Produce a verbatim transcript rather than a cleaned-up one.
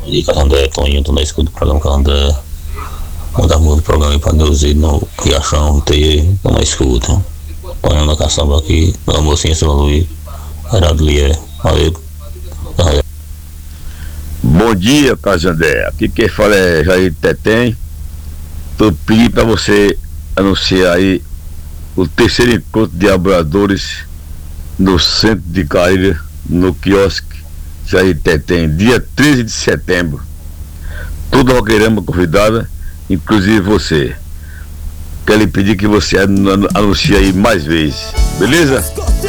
E Canandé, Toninho, tô na escuta do programa Canandé. Mandar muito programa aí pra Neuzinho no Riachão, T, tô na escuta. Toninho na caçamba aqui, meu mocinho, seu Luiz, Gerardo Lier, valeu. Bom dia, Casandé. Aqui quem fala é Jair Tetem. Tô pedindo para você anunciar aí o terceiro encontro de abusadores no centro de Caíra, no quiosque Jair Tetem, dia treze de setembro. Toda a roqueirama convidada, inclusive você. Quero lhe pedir que você anuncie aí mais vezes, beleza?